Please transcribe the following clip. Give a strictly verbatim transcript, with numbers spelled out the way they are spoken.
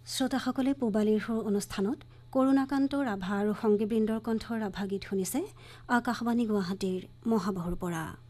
শ্ৰোতাসকলে পূবালীৰ সুৰ অনুষ্ঠানত কৰুণাকান্ত ৰাভা আৰু সংগীবৃন্দৰ কণ্ঠৰ ৰাভা গীত শুনিছে আকাশবাণী গুৱাহাটীৰ মহাবাহুৰ পৰা।